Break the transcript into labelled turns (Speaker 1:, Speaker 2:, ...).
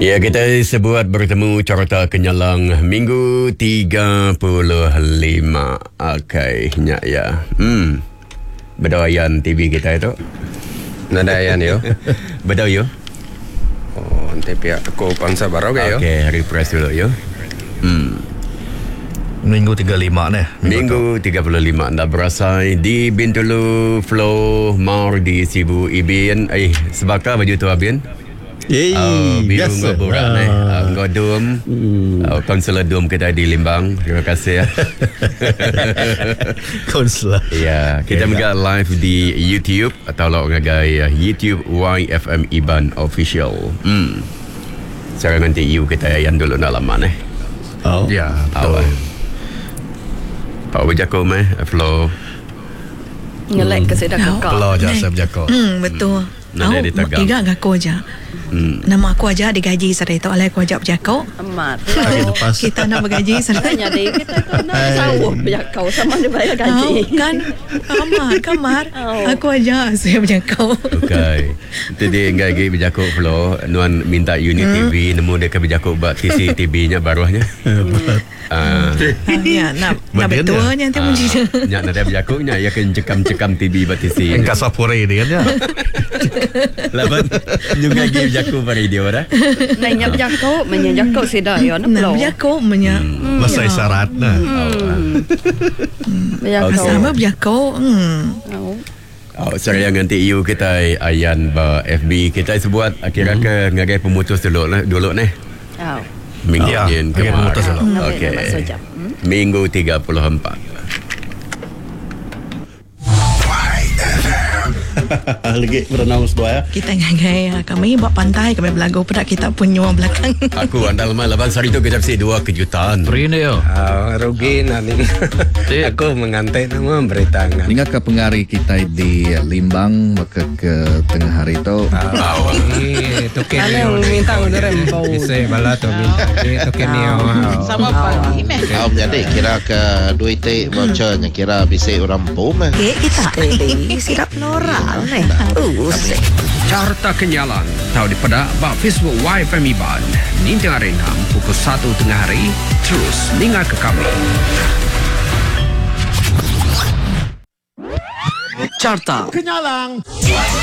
Speaker 1: Ya, kita sebuat bertemu Carta Kenyalang Minggu 35. Okey, nyak ya. Berdoayan TV kita itu.
Speaker 2: Nadayan yo.
Speaker 1: Bedo yo.
Speaker 2: Oh, nanti pihak teko pansa baru ke yo.
Speaker 1: Okey, refresh dulu yo.
Speaker 3: Minggu 35 ni.
Speaker 1: Minggu 35 anda berasai di Bintulu Flow Mar di Sibu Ibin. Sebaka baju tu Abin? Biru ngoborak ni. Ngodum. Konsulat Dum kita di Limbang. Terima kasih ya.
Speaker 3: Konsulat.
Speaker 1: Ya, kita juga live di YouTube atau lo ngagai YouTube YFM Iban Official. Sekarang nanti kita yang dulu nak lama ni.
Speaker 3: Oh. Ya, betul.
Speaker 1: Pak Wajako Flow.
Speaker 4: Ngelek ke sedak kakak.
Speaker 3: Kalau jasa berjaka.
Speaker 5: Betul.
Speaker 1: Nada di Tegal.
Speaker 5: Tiga aku aja. Nama aku aja digaji serai tu oleh aku ajak berjakau.
Speaker 4: Amat.
Speaker 5: Kita nak bergaji serai.
Speaker 4: Tanya deh kita tu nak sawah berjakau sama dia bayar gaji.
Speaker 5: Kan kamar. Aku aja saya berjakau.
Speaker 1: Okey. Itu dia gaji berjakau Flow. Nuan minta unit TV, nemu dia ke berjakau buat CCTV-nya baruhnya.
Speaker 5: Ya, nak betulnya nanti mungkin.
Speaker 1: Nyak nak dia berjakaunya, ya kan cekam-cekam TV buat TV.
Speaker 3: Engkau sapure dia kan.
Speaker 1: Laban juga gaji berjakau pada radio dah.
Speaker 4: Nanya berjakau, menyajakau sedak ya nak
Speaker 5: Nak
Speaker 4: pulau.
Speaker 5: berjakau menya.
Speaker 3: Masa isyarat nah.
Speaker 4: Berjakau.
Speaker 5: Sama berjakau.
Speaker 1: Saya nanti you kita ayan ba FB kita sebuat akhirnya ke ngagai pemutus dulu ni. Minggu
Speaker 3: Ya,
Speaker 1: yang
Speaker 3: ngagai pemutus
Speaker 1: kemarin.
Speaker 3: dulu.
Speaker 1: Okey. Minggu 34.
Speaker 6: Lagi berenang dua ya.
Speaker 5: Kita ngagai kami buat pantai, kami belagu pada kita punya belakang.
Speaker 1: Aku andal malam hari itu kita mesti dua kejutan.
Speaker 3: Ini yo.
Speaker 2: Rugi nanti. Aku mengantai nama beritangkan.
Speaker 7: Ingat ke pengari kita di Limbang maka ke tengah hari itu.
Speaker 2: Itu kenio. Minta udah rempau. Bisa bala tu minta. Itu kenio.
Speaker 4: Sama pagi meh.
Speaker 6: Kau jadi kira ke duit vouchernya kira bisa orang pom.
Speaker 5: Kita sirap Nora.
Speaker 2: Carta Kenyalang tahu di pada bak Facebook YFM Iban. Ninti Arenam pukul 1 tengah hari. Terus dengar ke kami. Carta Kenyalang.